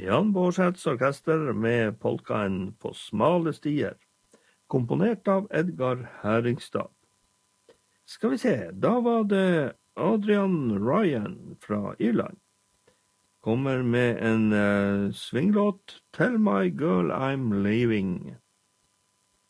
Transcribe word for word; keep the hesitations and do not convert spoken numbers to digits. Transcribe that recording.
Jan Bårdseths orkester med polkaen På smale stier, komponert av Edgar Herringstad. Skal vi se, da var det Adrian Ryan fra Irland. Kommer med en uh, swinglåt, Tell My Girl I'm Leaving.